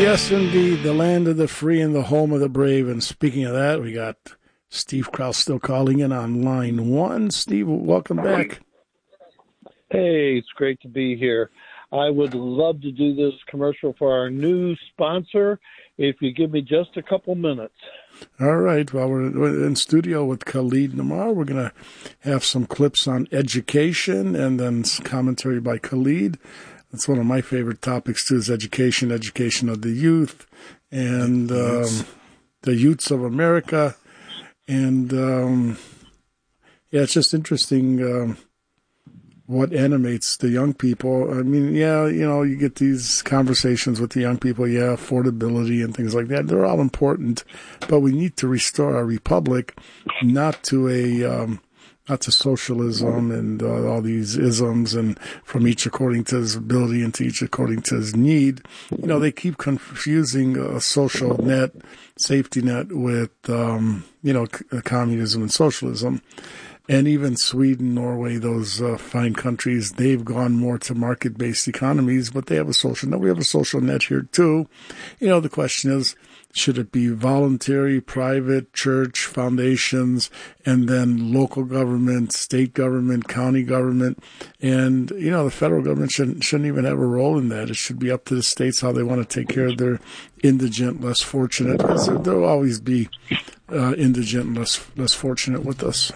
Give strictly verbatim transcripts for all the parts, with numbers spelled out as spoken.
Yes, indeed, the land of the free and the home of the brave. And speaking of that, we got Steve Krause still calling in on line one. Steve, welcome back. Hey, it's great to be here. I would love to do this commercial for our new sponsor if you give me just a couple minutes. All right. Well, we're in studio with Khalid Namar. We're going to have some clips on education and then commentary by Khalid. That's one of my favorite topics, too, is education, education of the youth and um, the youths of America. And, um, yeah, it's just interesting um, what animates the young people. I mean, yeah, you know, you get these conversations with the young people, yeah, affordability and things like that. They're all important, but we need to restore our republic, not to a... Um, not to socialism and uh, all these isms and from each according to his ability and to each according to his need. You know, they keep confusing a social net, safety net with, um, you know, c- communism and socialism. And even Sweden, Norway, those uh, fine countries, they've gone more to market-based economies, but they have a social net. We have a social net here, too. You know, the question is, should it be voluntary, private, church, foundations, and then local government, state government, county government? And, you know, the federal government shouldn't, shouldn't even have a role in that. It should be up to the states how they want to take care of their indigent, less fortunate, because there will always be uh, indigent, less less fortunate with us.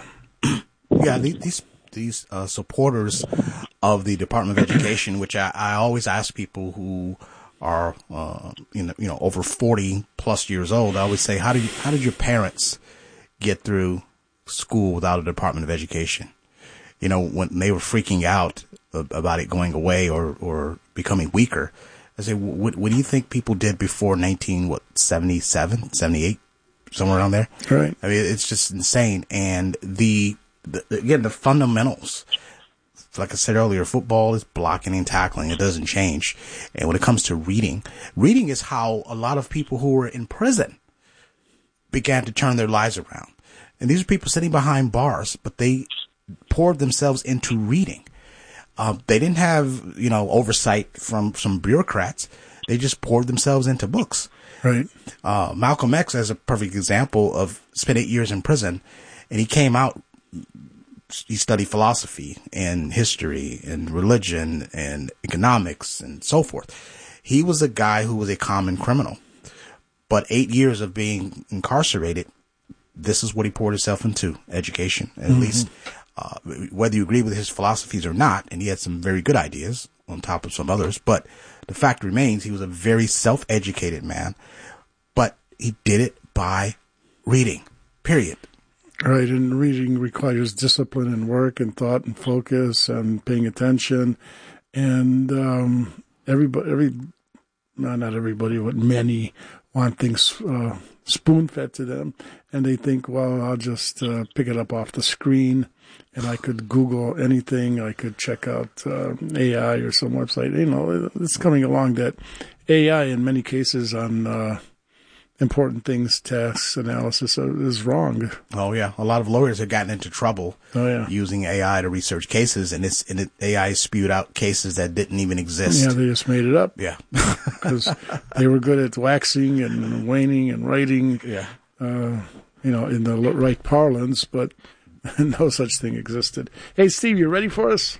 Yeah, these these uh, supporters of the Department of Education, which I, I always ask people who are uh, you know you know over forty plus years old, I always say, how did you, how did your parents get through school without a Department of Education? You know, when they were freaking out about it going away or or becoming weaker, I say, what, what do you think people did before nineteen what seventy-seven, seventy-eight, somewhere around there? Right. I mean, it's just insane, and the The, again, the fundamentals, like I said earlier, football is blocking and tackling. It doesn't change. And when it comes to reading, reading is how a lot of people who were in prison began to turn their lives around. And these are people sitting behind bars, but they poured themselves into reading. Uh, they didn't have, you know, oversight from some bureaucrats. They just poured themselves into books. Right. Uh, Malcolm X is a perfect example of spent eight years in prison, and he came out. He studied philosophy and history and religion and economics and so forth. He was a guy who was a common criminal, but eight years of being incarcerated, this is what he poured himself into, education, at mm-hmm. least. Uh, whether you agree with his philosophies or not, and he had some very good ideas on top of some others, but the fact remains he was a very self-educated man, but he did it by reading, period. Right, and reading requires discipline and work and thought and focus and paying attention. And um, everybody, every, no, not everybody, but many want things uh, spoon-fed to them. And they think, well, I'll just uh, pick it up off the screen and I could Google anything. I could check out uh, A I or some website. You know, it's coming along that A I in many cases on uh, important things, tasks, analysis is wrong. Oh yeah, a lot of lawyers have gotten into trouble. Oh yeah, using A I to research cases, and it's and it, A I spewed out cases that didn't even exist. Yeah, they just made it up. Yeah, because they were good at waxing and waning and writing. Yeah, uh, you know, in the right parlance, but no such thing existed. Hey, Steve, you ready for us?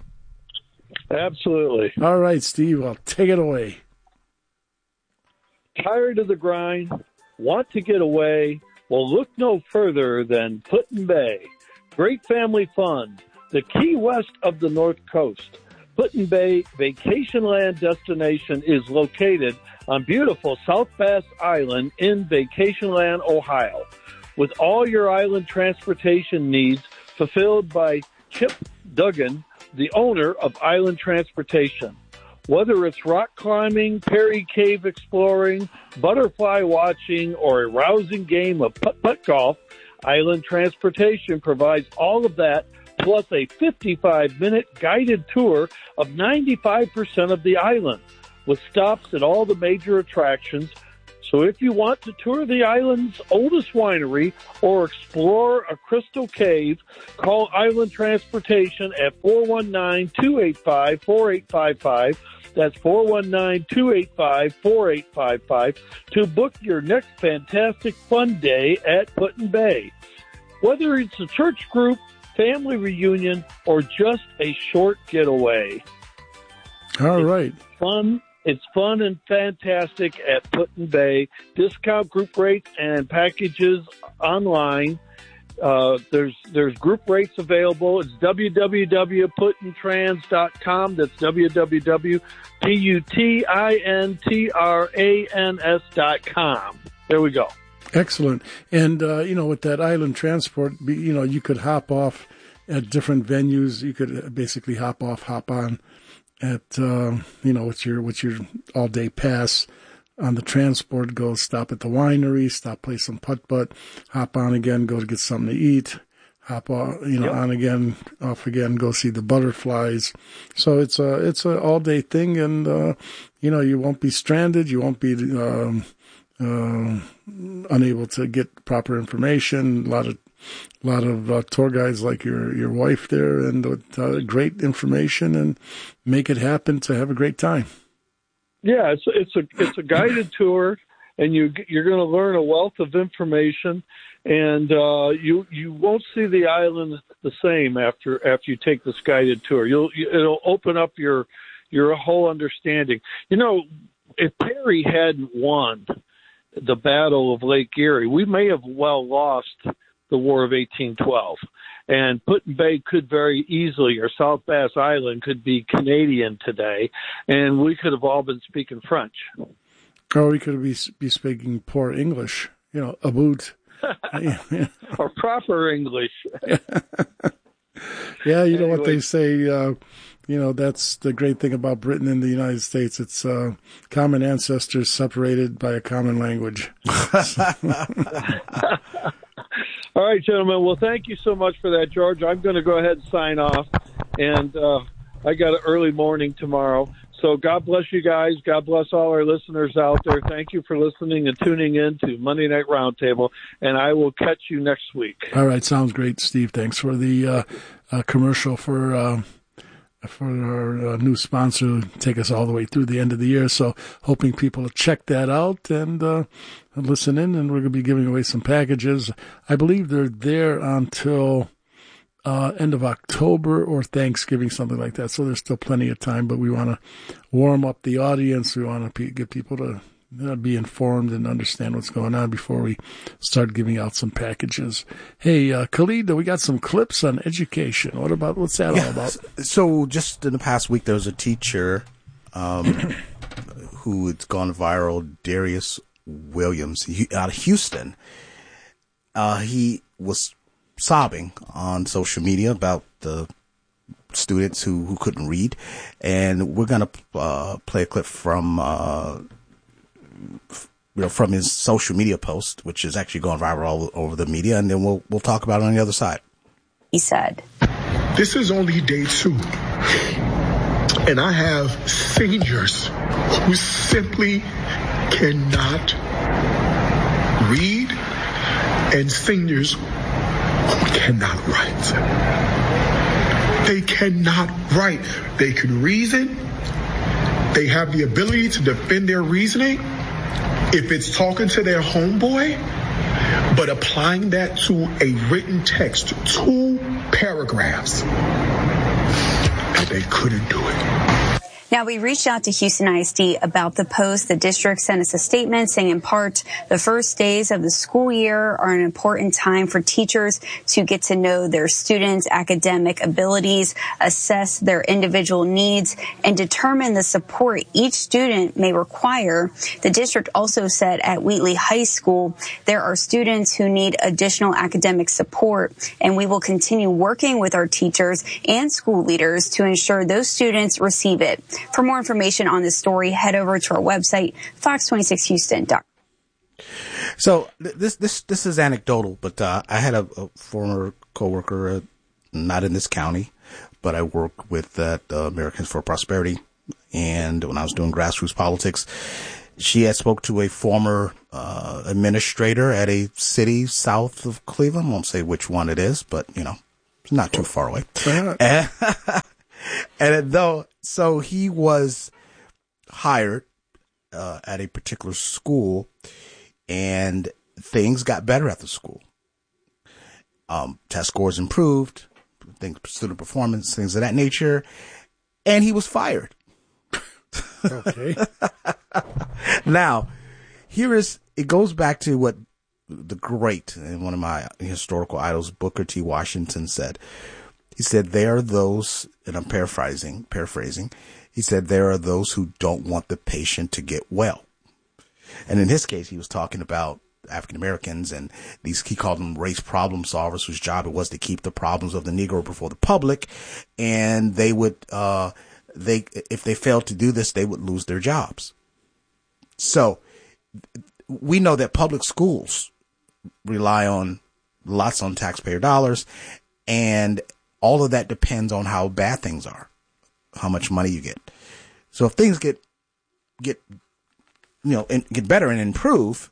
Absolutely. All right, Steve, I'll take it away. Tired of the grind? Want to get away? Well, look no further than Put-in-Bay. Great family fun. The Key West of the North Coast. Put-in-Bay Vacationland destination is located on beautiful South Bass Island in Vacationland, Ohio. With all your island transportation needs fulfilled by Chip Duggan, the owner of Island Transportation. Whether it's rock climbing, Perry Cave exploring, butterfly watching, or a rousing game of putt-putt golf, Island Transportation provides all of that, plus a fifty-five minute guided tour of ninety-five percent of the island, with stops at all the major attractions, So if you want to tour the island's oldest winery or explore a crystal cave, call Island Transportation at four one nine, two eight five, four eight five five. That's four one nine, two eight five, four eight five five to book your next fantastic fun day at Put-in-Bay. Whether it's a church group, family reunion, or just a short getaway. All right. It's fun. It's fun and fantastic at Put-in-Bay. Discount group rates and packages online. Uh, there's there's group rates available. It's w w w dot putintrans dot com. That's w w w dot putintrans dot com. There we go. Excellent. And, uh, you know, with that island transport, you know, you could hop off at different venues. You could basically hop off, hop on at, uh, you know, with your, with your all day pass on the transport, go stop at the winery, stop, play some putt-putt, hop on again, go to get something to eat, hop on, you know, yep. on again, off again, go see the butterflies. So it's a, it's a all day thing. And, uh, you know, you won't be stranded. You won't be, um, uh, unable to get proper information. A lot of, a lot of uh, tour guides like your, your wife there, and uh, great information, and make it happen to have a great time. Yeah, it's it's a it's a guided tour, and you you're going to learn a wealth of information, and uh, you you won't see the island the same after after you take this guided tour. You'll you, it'll open up your your whole understanding. You know, if Perry hadn't won the Battle of Lake Erie, we may have well lost the War of eighteen twelve. And Put-in-Bay could very easily, or South Bass Island could be Canadian today, and we could have all been speaking French. Or we could be, be speaking poor English, you know, about. Or proper English. Yeah, you know anyway. what they say, uh, you know, that's the great thing about Britain and the United States. It's uh, common ancestors separated by a common language. All right, gentlemen. Well, thank you so much for that, George. I'm going to go ahead and sign off, and uh, I got an early morning tomorrow. So God bless you guys. God bless all our listeners out there. Thank you for listening and tuning in to Monday Night Roundtable, and I will catch you next week. All right, sounds great, Steve. Thanks for the uh, uh, commercial for uh, for our uh, new sponsor to take us all the way through the end of the year. So hoping people will check that out and uh, listen in, and we're going to be giving away some packages. I believe they're there until uh, end of October or Thanksgiving, something like that. So there's still plenty of time, but we want to warm up the audience. We want to get people to uh, be informed and understand what's going on before we start giving out some packages. Hey, uh, Khalid, we got some clips on education. What about, what's that yeah, all about? So just in the past week, there was a teacher um, who had gone viral, Darius Williams, out of Houston. Uh, he was sobbing on social media about the students who, who couldn't read. And we're going to uh, play a clip from, uh, you know, from his social media post, which is actually going viral all over the media. And then we'll, we'll talk about it on the other side. He said, "This is only day two. And I have seniors who simply cannot read, and seniors who cannot write. They cannot write. They can reason. They have the ability to defend their reasoning if it's talking to their homeboy, but applying that to a written text, two paragraphs, and they couldn't do it." Now, we reached out to Houston I S D about the post. The district sent us a statement saying, in part, the first days of the school year are an important time for teachers to get to know their students' academic abilities, assess their individual needs, and determine the support each student may require. The district also said at Wheatley High School, there are students who need additional academic support, and we will continue working with our teachers and school leaders to ensure those students receive it. For more information on this story, head over to our website, fox twenty-six houston dot com. So this this this is anecdotal, but uh, I had a, a former coworker, uh, not in this county, but I work with at uh, Americans for Prosperity, and when I was doing grassroots politics, she had spoke to a former uh, administrator at a city south of Cleveland. Won't say which one it is, but you know, it's not too far away. And, and though, so he was hired uh, at a particular school, and things got better at the school. Um, test scores improved, things, student performance, things of that nature, and he was fired. Okay. Now, here is, it goes back to what the great, and one of my historical idols, Booker T. Washington, said. He said, there are those, and I'm paraphrasing, paraphrasing, he said, there are those who don't want the patient to get well. And in his case, he was talking about African Americans and these, he called them race problem solvers, whose job it was to keep the problems of the Negro before the public. And they would, uh, they, if they failed to do this, they would lose their jobs. So we know that public schools rely on lots on taxpayer dollars, and all of that depends on how bad things are, how much money you get. So if things get, get, you know, and get better and improve,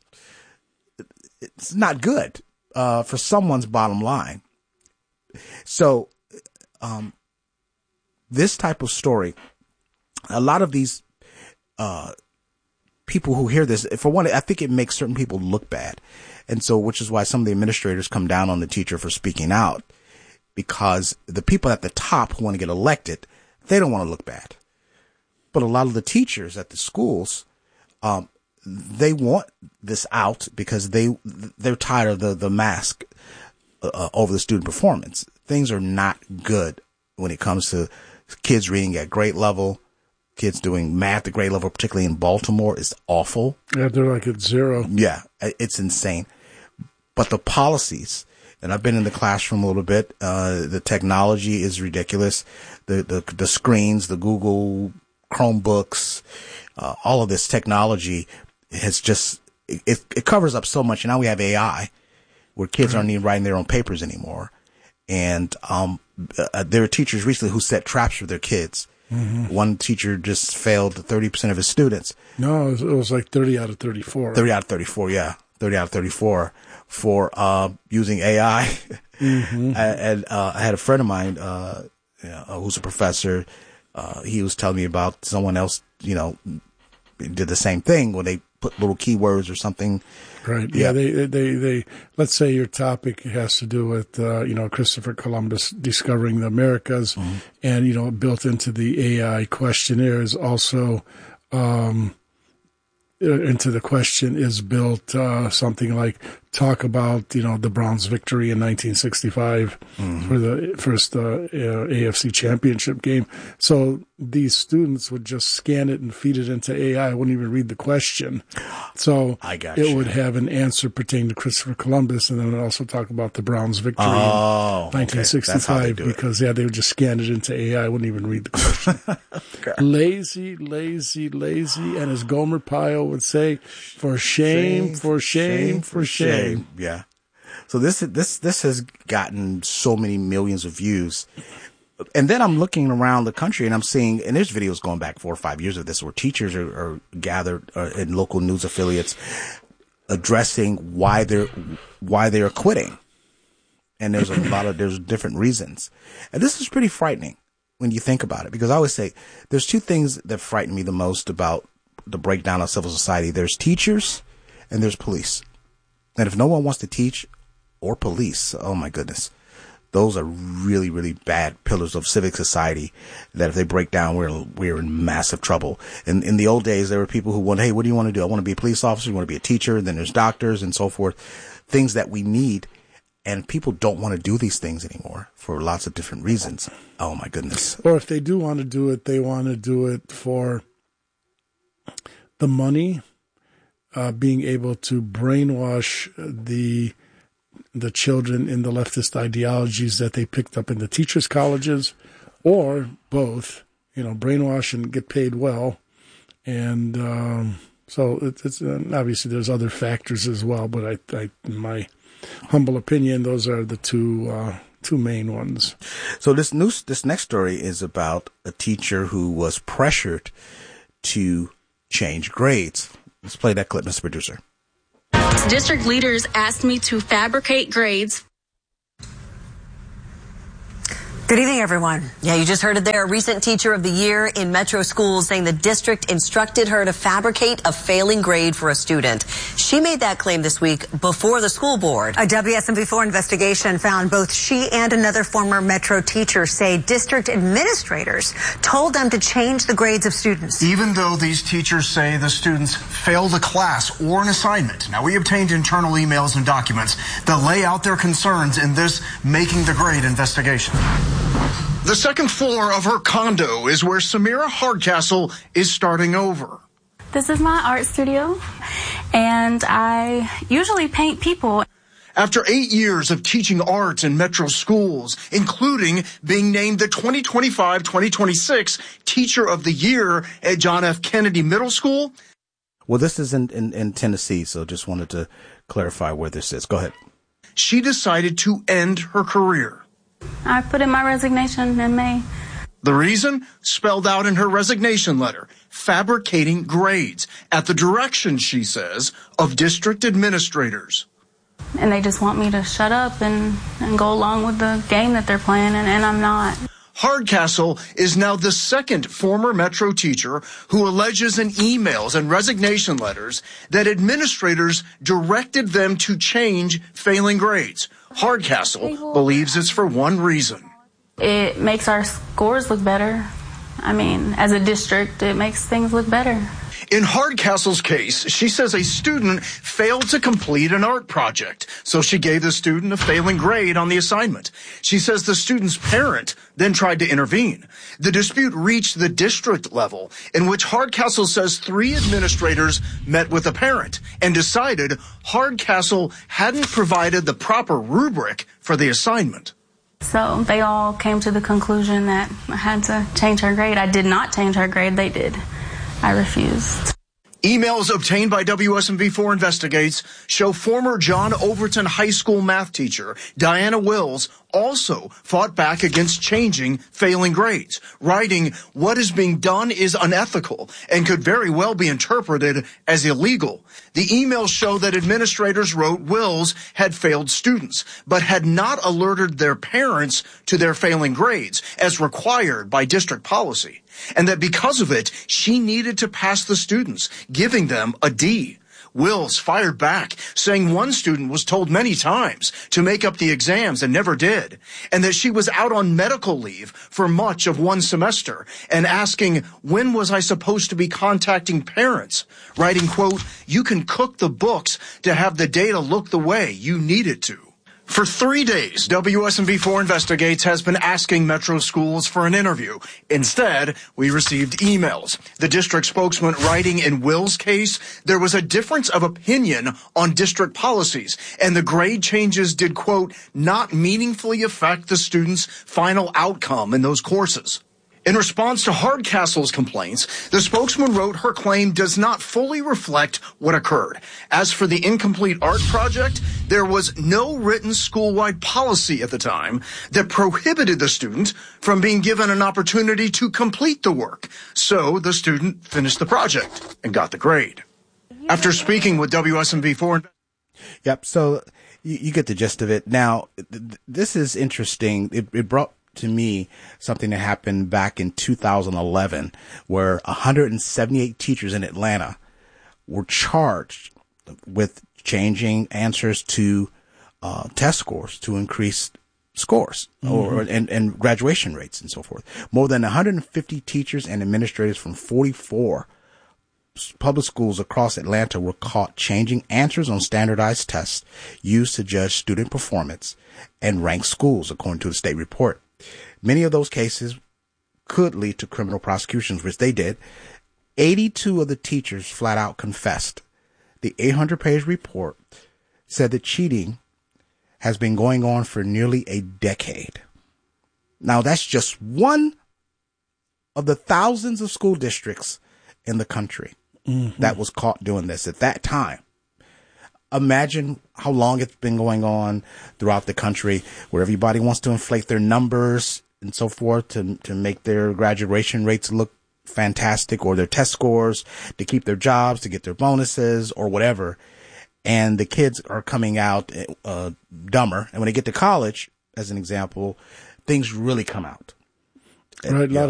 it's not good, uh, for someone's bottom line. So, um, this type of story, a lot of these, uh, people who hear this, for one, I think it makes certain people look bad. And so, which is why some of the administrators come down on the teacher for speaking out, because the people at the top who want to get elected, they don't want to look bad. But a lot of the teachers at the schools, um, they want this out because they, they're tired of the, the mask uh, over the student performance. Things are not good when it comes to kids reading at grade level, kids doing math at grade level, particularly in Baltimore, is awful. Yeah, they're like at zero. Yeah, it's insane. But the policies, and I've been in the classroom a little bit, uh, the technology is ridiculous. The, the, the screens, the Google Chromebooks, uh, all of this technology has just, it, it covers up so much. And now we have A I where kids aren't even writing their own papers anymore. And, um, uh, there are teachers recently who set traps for their kids. Mm-hmm. One teacher just failed thirty percent of his students. No, it was, it was like thirty out of thirty-four. thirty out of thirty-four, yeah. thirty out of thirty-four for, uh, using A I. Mm-hmm. And, uh, I had a friend of mine, uh, you know, who's a professor. Uh, he was telling me about someone else, you know, did the same thing when they put little keywords or something. Right. Yeah. yeah they, they, they, let's say your topic has to do with, uh, you know, Christopher Columbus discovering the Americas, mm-hmm. and, you know, built into the A I questionnaire is also, um, into the question is built, uh, something like talk about, you know, the Browns' victory in nineteen sixty-five mm-hmm. for the first, uh, uh, A F C championship game. So these students would just scan it and feed it into A I. I wouldn't even read the question. So I got it you. would have an answer pertaining to Christopher Columbus, and then it would also talk about the Browns' victory oh, in nineteen sixty-five, okay. because, yeah, they would just scan it into A I. I wouldn't even read the question. Okay. Lazy, lazy, lazy. And as Gomer Pyle would say, for shame, shame for shame, shame, for shame. shame. Yeah. So this, this, this has gotten so many millions of views. And then I'm looking around the country and I'm seeing, and there's videos going back four or five years of this where teachers are, are gathered uh, in local news affiliates addressing why they're, why they're quitting. And there's a lot of, there's different reasons. And this is pretty frightening when you think about it, because I always say there's two things that frighten me the most about the breakdown of civil society. There's teachers and there's police. And if no one wants to teach or police, oh my goodness, those are really, really bad pillars of civic society that if they break down, we're, we're in massive trouble. And in the old days, there were people who went, hey, what do you want to do? I want to be a police officer. You want to be a teacher. And then there's doctors and so forth, things that we need. And people don't want to do these things anymore for lots of different reasons. Oh my goodness. Or if they do want to do it, they want to do it for the money, uh, being able to brainwash the the children in the leftist ideologies that they picked up in the teachers' colleges, or both, you know, brainwash and get paid well. And um, so it, it's uh, obviously there's other factors as well, but I, I, in my humble opinion, those are the two uh, two main ones. So this new this next story is about a teacher who was pressured to change grades Let's play that clip, Mister Producer. District leaders asked me to fabricate grades. Good evening, everyone. Yeah, you just heard it there. A recent teacher of the year in Metro schools saying the district instructed her to fabricate a failing grade for a student. She made that claim this week before the school board. A W S M V four investigation found both she and another former Metro teacher say district administrators told them to change the grades of students. Even though these teachers say the students failed a class or an assignment. Now, we obtained internal emails and documents that lay out their concerns in this making the grade investigation. The second floor of her condo is where Samira Hardcastle is starting over. This is my art studio, and I usually paint people. After eight years of teaching art in Metro schools, including being named the twenty twenty-five twenty twenty-six Teacher of the Year at John F. Kennedy Middle School. Well, this is in, in, in Tennessee, so just wanted to clarify where this is. Go ahead. She decided to end her career. I put in my resignation in May. The reason? Spelled out in her resignation letter. Fabricating grades at the direction, she says, of district administrators. And they just want me to shut up and, and go along with the game that they're playing, and, and I'm not. Hardcastle is now the second former Metro teacher who alleges in emails and resignation letters that administrators directed them to change failing grades. Hardcastle believes it's for one reason. It makes our scores look better. I mean, as a district, it makes things look better. In Hardcastle's case, she says a student failed to complete an art project, so she gave the student a failing grade on the assignment. She says the student's parent then tried to intervene. The dispute reached the district level, in which Hardcastle says three administrators met with the parent and decided Hardcastle hadn't provided the proper rubric for the assignment. So they all came to the conclusion that I had to change her grade. I did not change her grade, they did. I refused. Emails obtained by W S M V four Investigates show former John Overton High School math teacher Diana Wills also fought back against changing failing grades, writing, "What is being done is unethical and could very well be interpreted as illegal." The emails show that administrators wrote Wills had failed students, but had not alerted their parents to their failing grades as required by district policy, and that because of it, she needed to pass the students, giving them a D. Wills fired back, saying one student was told many times to make up the exams and never did, and that she was out on medical leave for much of one semester, and asking, when was I supposed to be contacting parents? Writing, quote, "You can cook the books to have the data look the way you need it to." For three days, W S M V four Investigates has been asking Metro schools for an interview. Instead, we received emails. The district spokesman writing in Will's case, there was a difference of opinion on district policies, and the grade changes did, quote, "not meaningfully affect the student's final outcome in those courses." In response to Hardcastle's complaints, the spokesman wrote her claim does not fully reflect what occurred. As for the incomplete art project, there was no written school-wide policy at the time that prohibited the student from being given an opportunity to complete the work. So the student finished the project and got the grade. After speaking with W S M V four... Yep, so you, you get the gist of it. Now, th- this is interesting. It, it brought to me something that happened back in two thousand eleven, where one hundred seventy-eight teachers in Atlanta were charged with changing answers to uh, test scores to increase scores mm-hmm. or and, and graduation rates and so forth. More than one hundred fifty teachers and administrators from forty-four public schools across Atlanta were caught changing answers on standardized tests used to judge student performance and rank schools, according to the state report. Many of those cases could lead to criminal prosecutions, which they did. eighty-two of the teachers flat out confessed. The eight hundred page report said that cheating has been going on for nearly a decade. Now, that's just one of the thousands of school districts in the country mm-hmm. that was caught doing this at that time. Imagine how long it's been going on throughout the country, where everybody wants to inflate their numbers and so forth to to make their graduation rates look fantastic, or their test scores to keep their jobs, to get their bonuses or whatever. And the kids are coming out uh, dumber. And when they get to college, as an example, things really come out. Right. A lot